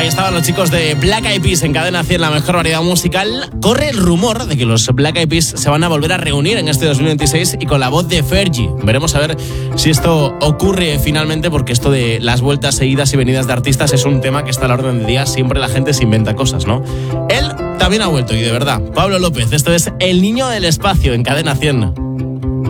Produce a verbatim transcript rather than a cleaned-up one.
Ahí estaban los chicos de Black Eyed Peas en Cadena cien, la mejor variedad musical. Corre el rumor de que los Black Eyed Peas se van a volver a reunir en este dos mil veintiséis y con la voz de Fergie. Veremos a ver si esto ocurre finalmente, porque esto de las vueltas seguidas y venidas de artistas es un tema que está a la orden del día. Siempre la gente se inventa cosas, ¿no? Él también ha vuelto y de verdad. Pablo López, esto es El Niño del Espacio en Cadena cien.